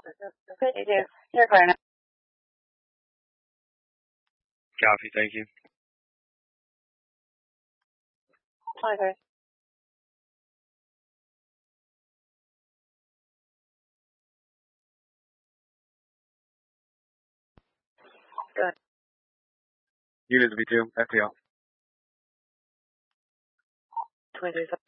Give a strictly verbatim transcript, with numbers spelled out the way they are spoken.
Good, you do. You're clear now. Copy, thank you. Okay. Good. Unit V two, F P L. twenty-three